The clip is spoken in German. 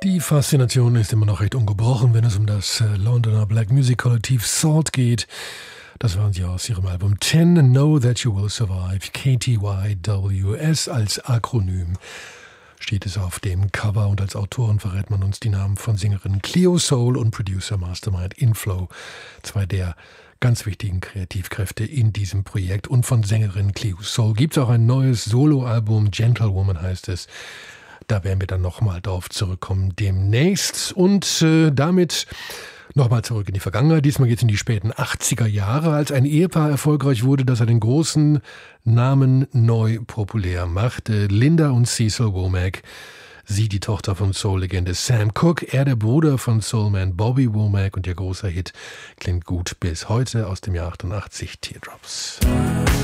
Die Faszination ist immer noch recht ungebrochen, wenn es um das Londoner Black Music Kollektiv Salt geht. Das waren sie aus ihrem Album 10, Know That You Will Survive, KTYWS als Akronym. Steht es auf dem Cover und als Autoren verrät man uns die Namen von Sängerin Cleo Soul und Producer Mastermind Inflow, zwei der ganz wichtigen Kreativkräfte in diesem Projekt. Und von Sängerin Cleo Soul gibt es auch ein neues Soloalbum, Gentlewoman heißt es. Da werden wir dann nochmal drauf zurückkommen demnächst. Und damit nochmal zurück in die Vergangenheit. Diesmal geht es in die späten 80er Jahre, als ein Ehepaar erfolgreich wurde, das einen großen Namen neu populär machte. Linda und Cecil Womack. Sie die Tochter von Soul-Legende Sam Cooke, er der Bruder von Soulman Bobby Womack und ihr großer Hit klingt gut bis heute aus dem Jahr 88, Teardrops.